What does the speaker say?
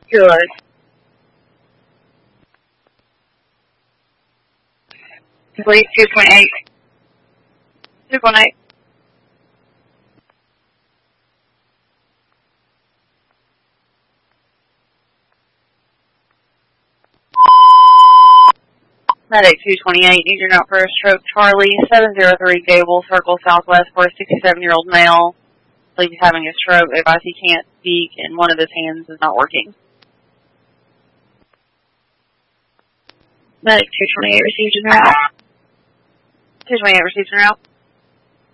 Good. Complete 2.8. 2.8. Medic 228, need your note for a stroke. Charlie 703 Gable, Circle Southwest for a 67-year-old male. I believe he's having a stroke. Advice he can't speak and one of his hands is not working. Medic 228 receives your route. 228 receives your route.